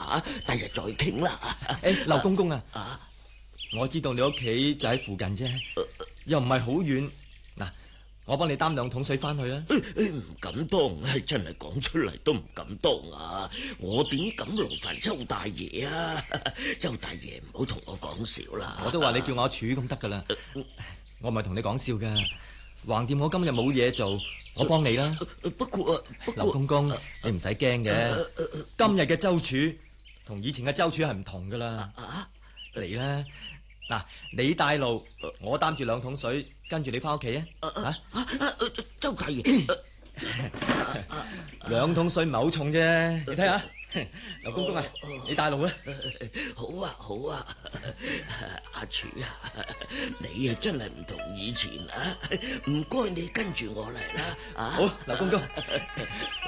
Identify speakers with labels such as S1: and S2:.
S1: 吓，第日再傾啦。
S2: 劉公公啊，我知道你屋企就喺附近啫，又唔係好遠。嗱，我幫你擔2桶水翻去啊。
S1: 唔敢當，係真係講出嚟都唔敢當啊！我點敢勞煩周大爺啊？周大爺唔好同我講笑啦。
S2: 我都話你叫我處咁得噶啦，我唔係同你講笑噶。橫掂我今日冇嘢做，我幫你啦。
S1: 不過
S2: 劉公公，你唔使驚嘅。今日嘅周處同以前嘅周處係唔同噶啦。嚟啦，嗱，你帶路，我擔住2桶水，跟住你翻屋企啊。
S1: 周大爺
S2: ，2桶水唔係好重啫，你睇下。劉公公啊，你帶路啊。
S1: 好啊好啊，阿柱啊，你啊真係唔同以前啊，唔該你跟住我嚟啦。
S2: 好，劉公公。